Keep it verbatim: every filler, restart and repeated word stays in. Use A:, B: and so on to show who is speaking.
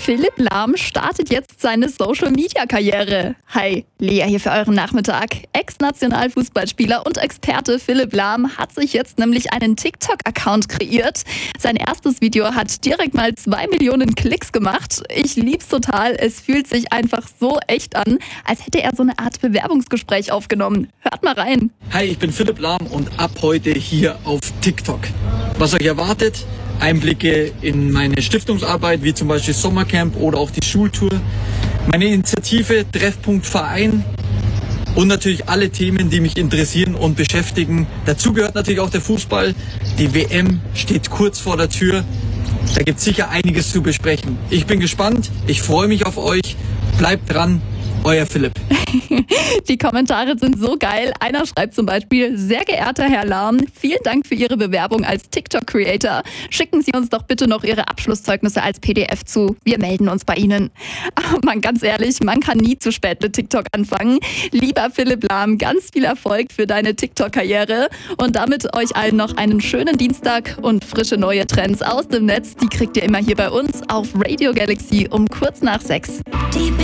A: Philipp Lahm startet jetzt seine Social-Media-Karriere. Hi, Lea hier für euren Nachmittag. Ex-Nationalfußballspieler und Experte Philipp Lahm hat sich jetzt nämlich einen TikTok-Account kreiert. Sein erstes Video hat direkt mal zwei Millionen Klicks gemacht. Ich lieb's total. Es fühlt sich einfach so echt an, als hätte er so eine Art Bewerbungsgespräch aufgenommen. Hört mal rein.
B: Hi, ich bin Philipp Lahm und ab heute hier auf TikTok. Was euch erwartet? Einblicke in meine Stiftungsarbeit, wie zum Beispiel Sommercamp oder auch die Schultour, meine Initiative Treffpunkt Verein und natürlich alle Themen, die mich interessieren und beschäftigen. Dazu gehört natürlich auch der Fußball. Die W M steht kurz vor der Tür. Da gibt es sicher einiges zu besprechen. Ich bin gespannt, ich freue mich auf euch. Bleibt dran, euer Philipp.
A: Die Kommentare sind so geil. Einer schreibt zum Beispiel: Sehr geehrter Herr Lahm, vielen Dank für Ihre Bewerbung als TikTok-Creator. Schicken Sie uns doch bitte noch Ihre Abschlusszeugnisse als P D F zu. Wir melden uns bei Ihnen. Aber man, ganz ehrlich, man kann nie zu spät mit TikTok anfangen. Lieber Philipp Lahm, ganz viel Erfolg für deine TikTok-Karriere. Und damit euch allen noch einen schönen Dienstag und frische neue Trends aus dem Netz. Die kriegt ihr immer hier bei uns auf Radio Galaxy um kurz nach sechs.